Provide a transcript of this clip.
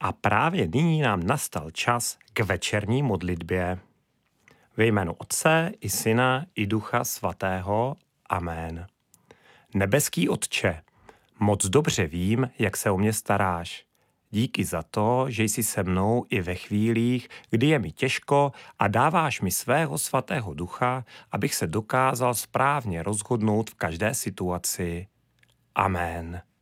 A právě nyní nám nastal čas k večerní modlitbě. Ve jménu Otce i Syna i Ducha Svatého. Amen. Nebeský Otče, moc dobře vím, jak se o mě staráš. Díky za to, že jsi se mnou i ve chvílích, kdy je mi těžko a dáváš mi svého svatého ducha, abych se dokázal správně rozhodnout v každé situaci. Amen.